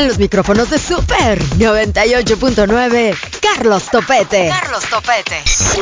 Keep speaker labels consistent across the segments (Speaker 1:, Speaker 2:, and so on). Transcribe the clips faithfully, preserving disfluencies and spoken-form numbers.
Speaker 1: En los micrófonos de Super noventa y ocho punto nueve, Carlos Topete. Carlos Topete.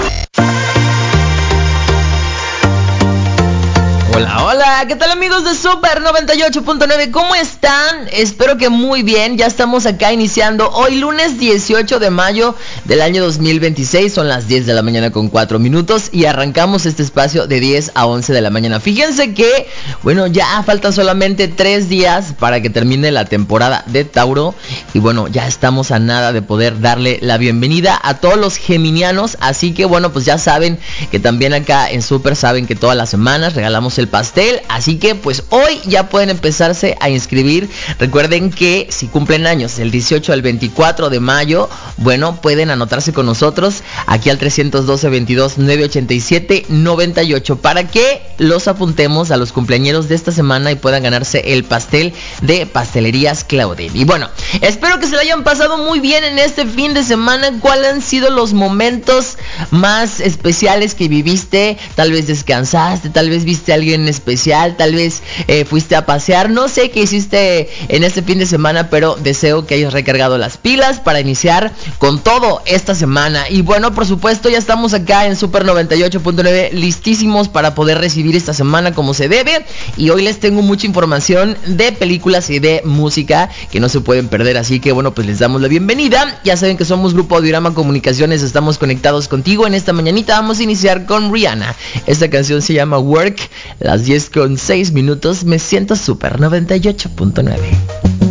Speaker 2: Hola, hola, ¿qué tal amigos de Super noventa y ocho punto nueve? ¿Cómo están? Espero que muy bien, ya estamos acá iniciando hoy lunes dieciocho de mayo del año dos mil veintiséis, son las diez de la mañana con cuatro minutos y arrancamos este espacio de diez a once de la mañana. Fíjense que, bueno, ya faltan solamente tres días para que termine la temporada de Tauro y bueno, ya estamos a nada de poder darle la bienvenida a todos los geminianos, así que bueno, pues ya saben que también acá en Super saben que todas las semanas regalamos el pastel, así que pues hoy ya pueden empezarse a inscribir. Recuerden que si cumplen años del dieciocho al veinticuatro de mayo, bueno, pueden anotarse con nosotros aquí al trescientos doce, veintidós, novecientos ochenta y siete, noventa y ocho para que los apuntemos a los cumpleañeros de esta semana y puedan ganarse el pastel de Pastelerías Claudel. Y bueno, espero que se lo hayan pasado muy bien en este fin de semana. ¿Cuáles han sido los momentos más especiales que viviste? Tal vez descansaste, tal vez viste a alguien en especial, tal vez eh, fuiste a pasear, no sé qué hiciste en este fin de semana, pero deseo que hayas recargado las pilas para iniciar con todo esta semana. Y bueno, por supuesto, ya estamos acá en Super noventa y ocho punto nueve listísimos para poder recibir esta semana como se debe, y hoy les tengo mucha información de películas y de música que no se pueden perder, así que bueno, pues les damos la bienvenida. Ya saben que somos Grupo Audiorama Comunicaciones, estamos conectados contigo en esta mañanita. Vamos a iniciar con Rihanna, esta canción se llama Work. Las diez con seis minutos, me siento Super noventa y ocho punto nueve.